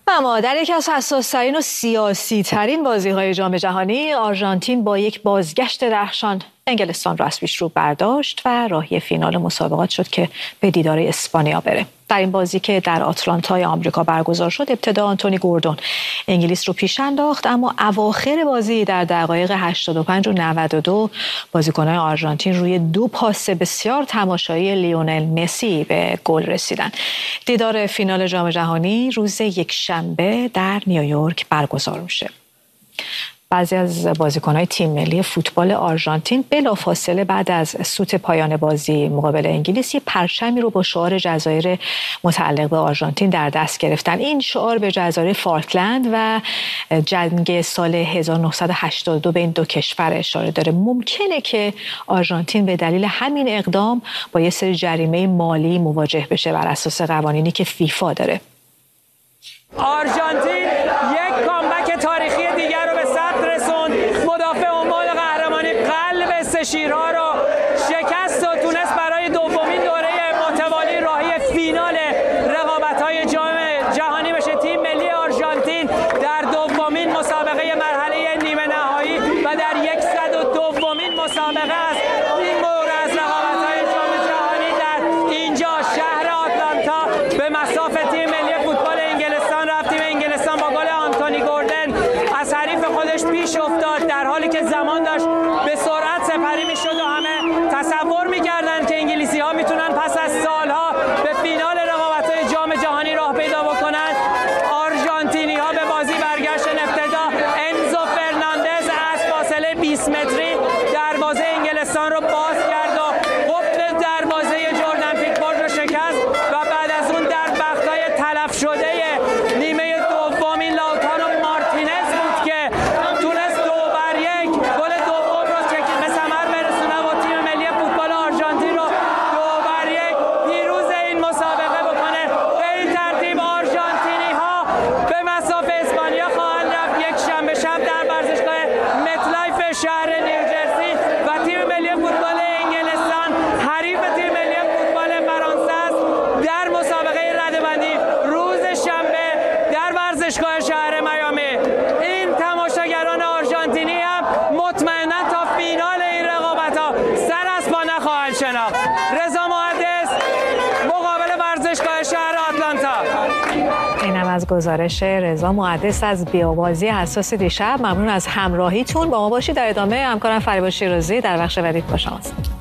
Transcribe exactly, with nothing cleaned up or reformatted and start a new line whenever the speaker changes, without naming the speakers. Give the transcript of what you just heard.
اما در یکی از حساس‌ترین و سیاسی‌ترین بازی‌های جام جهانی، آرژانتین با یک بازگشت درخشان انگلستان را از پیش رو برداشت و راهی فینال مسابقات شد که به دیدار اسپانیا بره. در این بازی که در آتلانتای آمریکا برگزار شد، ابتدا آنتونی گوردون انگلیس رو پیش انداخت، اما اواخر بازی در دقایق هشتاد و پنج و نود و دو بازیکنان آرژانتین روی دو پاس بسیار تماشایی لیونل مسی به گل رسیدند. دیدار فینال جام جهانی روز یکشنبه در نیویورک برگزار میشه. بعضی از بازیکن‌های تیم ملی فوتبال آرژانتین بلافاصله بعد از سوت پایان بازی مقابل انگلیس یک پرچمی رو با شعار جزایر متعلق به آرژانتین در دست گرفتن. این شعار به جزایر فالکلند و جنگ سال هزار و نهصد و هشتاد و دو بین دو کشور اشاره داره. ممکنه که آرژانتین به دلیل همین اقدام با یه سری جریمه مالی مواجه بشه بر اساس قوانینی که فیفا داره.
آرژانتین یک کامبک تاریخی دیگر رو به ثبت رسوند. مدافع عنوان قهرمانی قلب سه شیرها رو شکست و تونست برای دومین دوره متوالی راهی فینال رقابت‌های جام جهانی بشه. تیم ملی آرژانتین در دومین مسابقه مرحله نیمه نهایی و در صد و دومین مسابقه است این مورد از رقابت‌های جام جهانی در اینجا شهر آتلانتا به مصاف تیم ملی فوتبال انگلستان رفت. تیم انگلستان با گل آنتونی گوردن از حریف خودش پیش افتاد، در حالی که زمان داشت به سرعت سپری میشد و همه تصور میکردند که انگلیسی ها میتونن پس از سالها به فینال رقابت‌های جام جهانی راه پیدا بکنند. آرژانتینی ها به بازی برگشتن. ابتدا انزو فرناندز از فاصله بیست متری دروازه انگلستان رو باز کرد و قفل دروازه جردن پیکفورد رو شکست و بعد از اون در بختای تلف شده نیمه دومی لاوتارو مارتینز بود که تونست دو بر یک گل دوم رو به ثمر برسونه و تیم ملی فوتبال آرژانتین رو دو بر یک پیروز این مسابقه بکنه. به این ترتیب آرژانتینی ها به مصاف اسپانیا خواهند رفت یک شنبه شب در ورزشگاه متلایف شهر نیوجرسی و تیم ملی فوتبال انگلستان حریف تیم ملی فوتبال فرانسه است در مسابقه رده‌بندی روز شنبه در ورزشگاه شهر میامی. این تماشاگران آرژانتینی هم مطمئنا تا فینال این رقابت‌ها سر از پا نخواهند شناخت. رضا محدث، مقابل ورزشگاه شهر آتلانتا.
اینم از گزارش رضا محدث از بیابازی حساس دیشب. ممنون از همراهیتون. با ما باشید. در ادامه همکارم فریبا شیرازی در بخش ودیع با شماست.